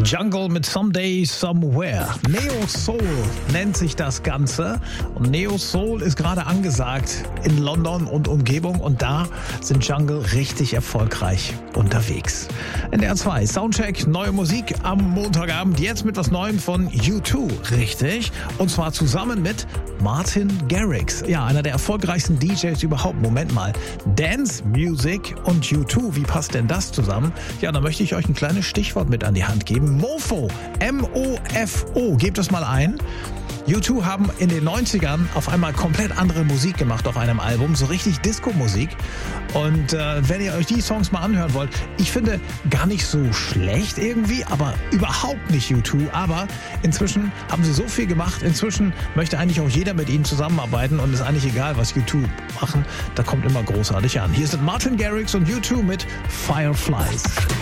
Jungle mit Someday Somewhere. Neo Soul nennt sich das Ganze. Und Neo Soul ist gerade angesagt in London und Umgebung. Und da sind Jungle richtig erfolgreich unterwegs. NDR 2 Soundcheck, neue Musik am Montagabend. Jetzt mit was Neuem von U2. Richtig. Und zwar zusammen mit Martin Garrix. Ja, einer der erfolgreichsten DJs überhaupt. Moment mal. Dance Music und U2. Wie passt denn das zusammen? Ja, da möchte ich euch ein kleines Stichwort mit an die Hand geben. Mofo. M-O-F-O. Gebt es mal ein. U2 haben in den 90ern auf einmal komplett andere Musik gemacht auf einem Album, so richtig Disco-Musik. Und wenn ihr euch die Songs mal anhören wollt, ich finde gar nicht so schlecht irgendwie, aber überhaupt nicht U2. Aber inzwischen haben sie so viel gemacht, inzwischen möchte eigentlich auch jeder mit ihnen zusammenarbeiten und ist eigentlich egal, was U2 machen, da kommt immer großartig an. Hier sind Martin Garrix und U2 mit Fireflies.